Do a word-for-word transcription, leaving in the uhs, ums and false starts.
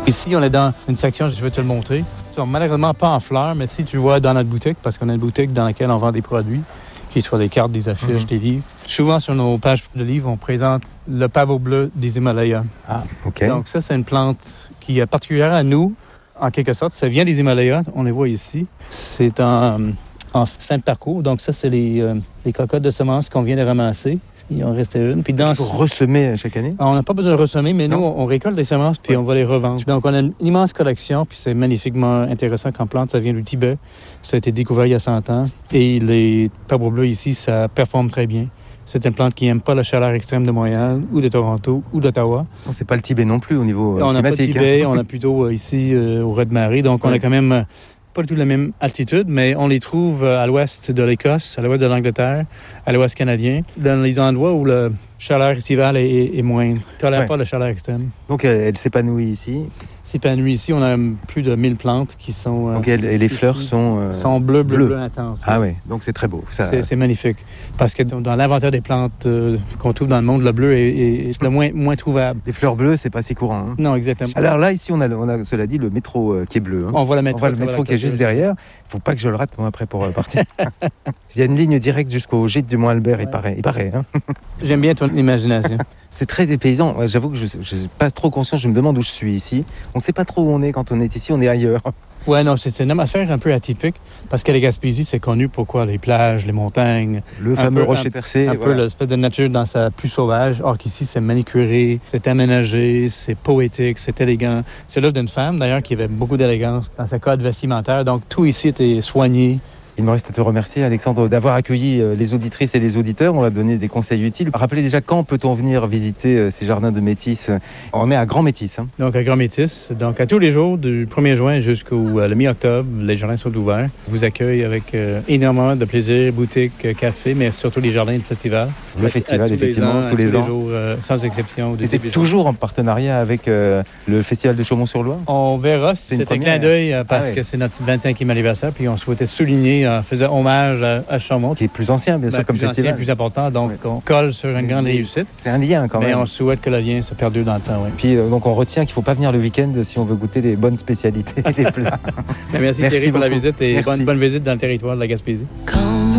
Ici, on est dans une section, je vais te le montrer. Ils sont malheureusement pas en fleurs, mais si tu vois dans notre boutique, parce qu'on a une boutique dans laquelle on vend des produits, qui soient des cartes, des affiches, mm-hmm. des livres. Souvent, sur nos pages de livres, on présente le pavot bleu des Himalayas. Ah, OK. Donc ça, c'est une plante qui est particulière à nous, en quelque sorte. Ça vient des Himalayas, on les voit ici. C'est en, en fin de parcours. Donc ça, c'est les, euh, les cocottes de semences qu'on vient de ramasser. Il en restait une. Puis dans... Il faut ressemer chaque année? On n'a pas besoin de ressemer, mais non. nous, on récolte les semences puis ouais. on va les revendre. Donc, on a une immense collection, puis c'est magnifiquement intéressant comme plante. Ça vient du Tibet. Ça a été découvert il y a cent ans. Et les pavos bleus ici, ça performe très bien. C'est une plante qui n'aime pas la chaleur extrême de Montréal, ou de Toronto, ou d'Ottawa. Non, c'est pas le Tibet non plus au niveau euh, on climatique. On n'a pas de Tibet, on a plutôt euh, ici euh, au Raz-de-Marée. Donc, ouais. on a quand même... Euh, pas du tout la même altitude, mais on les trouve à l'ouest de l'Écosse, à l'ouest de l'Angleterre, à l'ouest canadien, dans les endroits où la chaleur estivale est, est, est moindre. Ne tolère ouais. pas la chaleur extrême. Donc, elle s'épanouit ici? S'épanouit ici. On a plus de mille plantes qui sont... Euh, Donc, elle, et les fleurs ici, sont... Euh, sont bleues, bleues, bleues bleu intenses. Ah oui, donc c'est très beau. Ça... C'est, c'est magnifique. Parce que dans l'inventaire des plantes euh, qu'on trouve dans le monde, le bleu est, est le moins, moins trouvable. Les fleurs bleues, c'est pas si courant. Hein. Non, exactement. Alors là, ici, on a, on a cela dit, le métro euh, qui est bleu. Hein. On voit le métro, on voit le métro qui est juste derrière. Il ne faut pas que je le rate moi, après pour euh, partir. Il y a une ligne directe jusqu'au gîte du Mont-Albert, ouais. il paraît. Il paraît hein. J'aime bien ton imagination. C'est très dépaysant. Ouais, j'avoue que je ne suis pas trop conscient. Je me demande où je suis ici. On ne sait pas trop où on est quand on est ici. On est ailleurs. Ouais, non, c'est, c'est une atmosphère un peu atypique parce que la Gaspésie, c'est connu pour quoi? Les plages, les montagnes. Le fameux rocher percé. Un, un voilà. peu l'espèce de nature dans sa plus sauvage. Or qu'ici, c'est manicuré, c'est aménagé, c'est poétique, c'est élégant. C'est l'œuvre d'une femme, d'ailleurs, qui avait beaucoup d'élégance dans sa code vestimentaire. Donc, tout ici était soigné. Il me reste à te remercier, Alexandre, d'avoir accueilli les auditrices et les auditeurs. On va donner des conseils utiles. Rappelez déjà quand peut-on venir visiter ces jardins de Métis. On est à Grand Métis. Hein. Donc, à Grand Métis. Donc, à tous les jours, du premier juin jusqu'au euh, le mi-octobre, les jardins sont ouverts. Je vous accueille avec euh, énormément de plaisir, boutique, euh, café, mais surtout les jardins et le festival. Le à, festival, à effectivement, tous les, ans, tous les tous ans. les jours, euh, sans exception. Et c'est toujours en partenariat avec euh, le Festival de Chaumont-sur-Loire? On verra. C'est c'était un clin d'œil euh, parce ah, ouais. que c'est notre vingt-cinquième anniversaire. Puis on souhaitait souligner, en faisant hommage à, à Chaumont. Qui est plus ancien, bien ben, sûr, comme plus festival. Ancien, plus important. Donc, ouais. on colle sur une grande réussite. C'est un lien, quand mais même. Mais on souhaite que le lien se perdure dans le temps, oui. Puis, euh, donc, on retient qu'il ne faut pas venir le week-end si on veut goûter les bonnes spécialités des plats. Merci, merci Thierry, pour la visite et bonne, bonne visite dans le territoire de la Gaspésie. Come